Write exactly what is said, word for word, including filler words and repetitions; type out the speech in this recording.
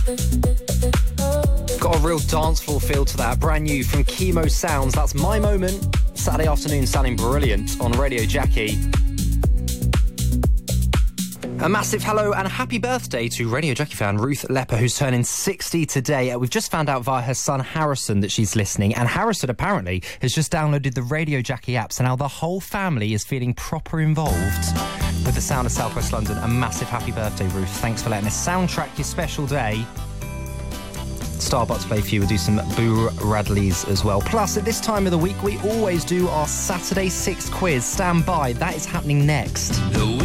Got a real dance floor feel to that. Brand new from Chemo Sounds. That's My Moment. Saturday afternoon sounding brilliant on Radio Jackie. A massive hello and a happy birthday to Radio Jackie fan Ruth Lepper, who's turning sixty today. Uh, we've just found out via her son Harrison that she's listening, and Harrison apparently has just downloaded the Radio Jackie app, so now the whole family is feeling proper involved with the sound of South West London. A massive happy birthday, Ruth. Thanks for letting us soundtrack your special day. Starbucks play for you. We'll do some Boo Radleys as well. Plus, at this time of the week, we always do our Saturday Six quiz. Stand by. That is happening next.